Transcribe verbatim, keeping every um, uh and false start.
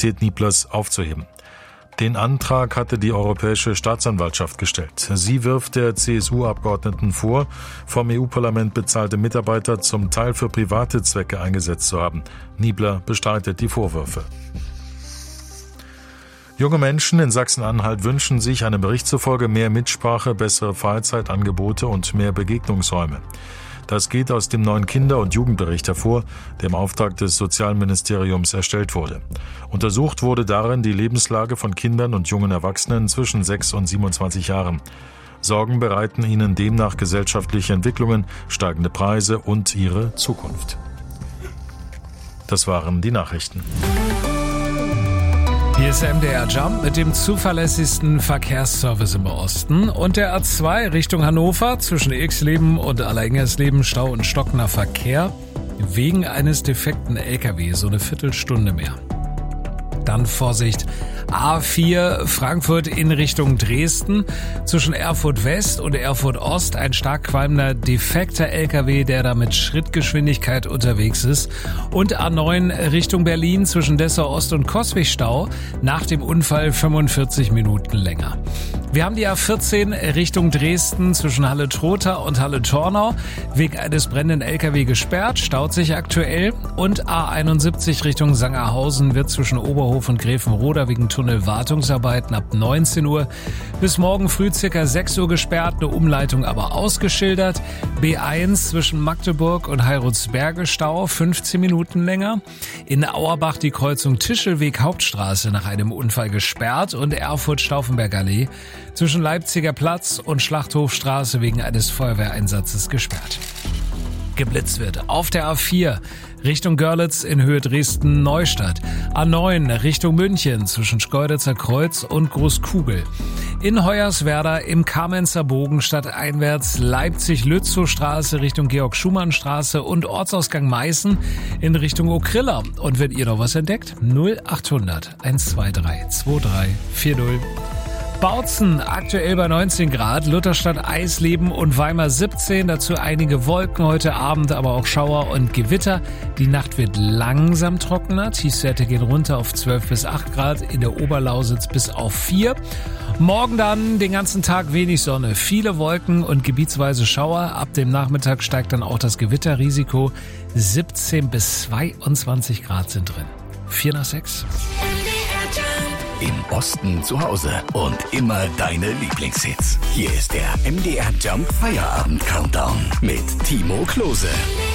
Identität Niblers aufzuheben. Den Antrag hatte die Europäische Staatsanwaltschaft gestellt. Sie wirft der C S U-Abgeordneten vor, vom E U-Parlament bezahlte Mitarbeiter zum Teil für private Zwecke eingesetzt zu haben. Niebler bestreitet die Vorwürfe. Junge Menschen in Sachsen-Anhalt wünschen sich einem Bericht zufolge mehr Mitsprache, bessere Freizeitangebote und mehr Begegnungsräume. Das geht aus dem neuen Kinder- und Jugendbericht hervor, der im Auftrag des Sozialministeriums erstellt wurde. Untersucht wurde darin die Lebenslage von Kindern und jungen Erwachsenen zwischen sechs und siebenundzwanzig Jahren. Sorgen bereiten ihnen demnach gesellschaftliche Entwicklungen, steigende Preise und ihre Zukunft. Das waren die Nachrichten. Hier ist M D R Jump mit dem zuverlässigsten Verkehrsservice im Osten und der A zwei Richtung Hannover zwischen Exleben und Alleingers-Leben Stau und stockender Verkehr wegen eines defekten L K W, so eine Viertelstunde mehr. Dann Vorsicht, A vier Frankfurt in Richtung Dresden. Zwischen Erfurt West und Erfurt Ost ein stark qualmender, defekter L K W, der da mit Schrittgeschwindigkeit unterwegs ist. Und A neun Richtung Berlin zwischen Dessau Ost und Coswig Stau. Nach dem Unfall fünfundvierzig Minuten länger. Wir haben die A vierzehn Richtung Dresden zwischen Halle-Trotha und Halle-Tornau. Wegen eines brennenden L K W gesperrt, staut sich aktuell. Und A einundsiebzig Richtung Sangerhausen wird zwischen Oberhof und Gräfenroda wegen Tunnelwartungsarbeiten ab neunzehn Uhr bis morgen früh circa sechs Uhr gesperrt, eine Umleitung aber ausgeschildert. B eins zwischen Magdeburg und Heilrutsberge Stau, fünfzehn Minuten länger. In Auerbach die Kreuzung Tischelweg Hauptstraße nach einem Unfall gesperrt und Erfurt-Stauffenberg Allee zwischen Leipziger Platz und Schlachthofstraße wegen eines Feuerwehreinsatzes gesperrt. Geblitzt wird auf der A vier Richtung Görlitz in Höhe Dresden-Neustadt. A neun Richtung München zwischen Schkeuditzer Kreuz und Großkugel. In Hoyerswerda im Kamenzer Bogen stadteinwärts Leipzig-Lützow-Straße Richtung Georg-Schumann-Straße und Ortsausgang Meißen in Richtung Okrilla. Und wenn ihr noch was entdeckt, null achthundert hundertzweiundzwanzig drei vier null. Bautzen aktuell bei neunzehn Grad, Lutherstadt Eisleben und Weimar siebzehn, dazu einige Wolken heute Abend, aber auch Schauer und Gewitter. Die Nacht wird langsam trockener, Tiefstwerte gehen runter auf zwölf bis acht Grad, in der Oberlausitz bis auf vier. Morgen dann den ganzen Tag wenig Sonne, viele Wolken und gebietsweise Schauer. Ab dem Nachmittag steigt dann auch das Gewitterrisiko, siebzehn bis zweiundzwanzig Grad sind drin. vier nach sechs. Im Osten zu Hause und immer deine Lieblingshits. Hier ist der M D R Jump Feierabend Countdown mit Timo Klose.